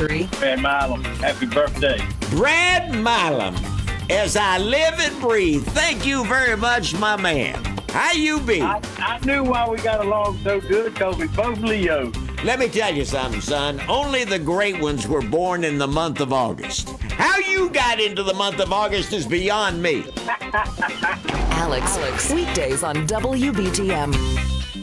3. Brad Milam, happy birthday. Brad Milam, as I live and breathe, thank you very much, my man. How you be? I knew why we got along so good, because we both Leos. Let me tell you something, son. Only the great ones were born in the month of August. How you got into the month of August is beyond me. Alex, weekdays on WBTM.